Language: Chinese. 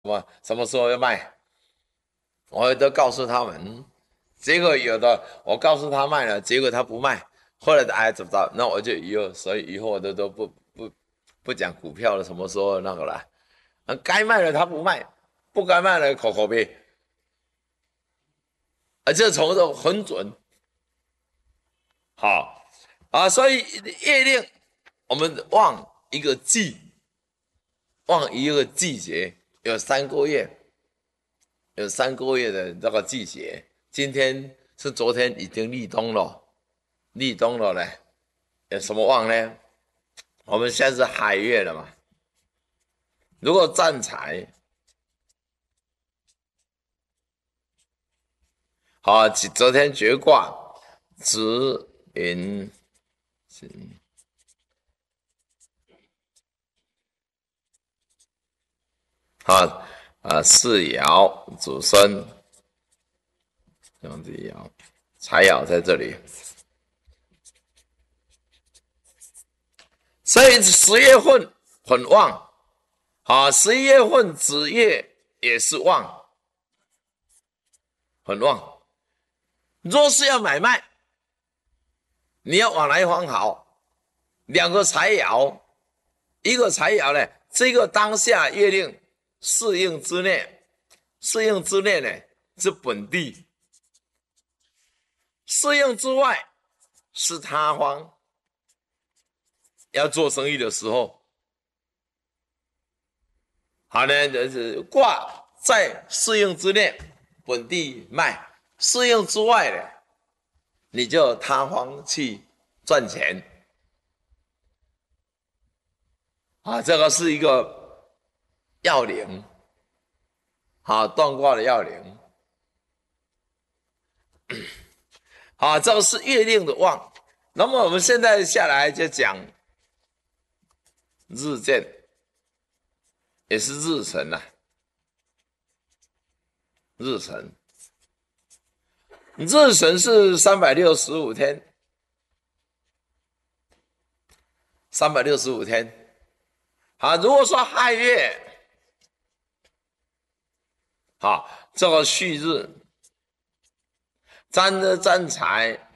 什么时候要卖，我都告诉他们。结果有的我告诉他卖了，结果他不卖，后来哎怎么着？那我就所以以后我都不讲股票了，什么时候那个了？该卖了他不卖，不该卖了口碑，这从这很准。好所以月令我们望一个季，望一个季节，有3个月，有3个月的这个季节。今天是昨天已经立冬了，立冬了呢，有什么望呢？我们现在是海月了嘛，如果占财，好，昨天决卦子寅好四爻主生，兄弟爻，财爻在这里，所以10月份很旺。11月份子月也是旺，很旺。若是要买卖，你要往来方好，2个财爻，一个财爻呢，这个当下月令适应之内，适应之内呢是本地，适应之外是他方。要做生意的时候，好呢，卦在适应之内，本地卖；适应之外呢，你就他方去赚钱。这个是一个要领，断卦的要领。这个是月令的旺。那么我们现在下来就讲日见，也是日辰日辰，日辰是365天，365天。如果说亥月，这个戌日，占财，